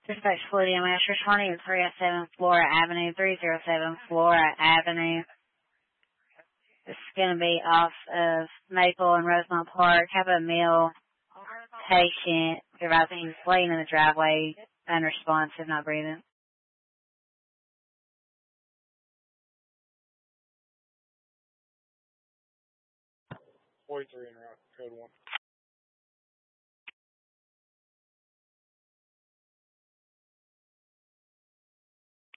Dispatch Fluidium Master 307 Flora Avenue, 307 Flora Avenue. This is going to be off of Maple and Rosemont Park. Have a meal patient. I think he's laying in the driveway, unresponsive, not breathing. 43 en route, code 1.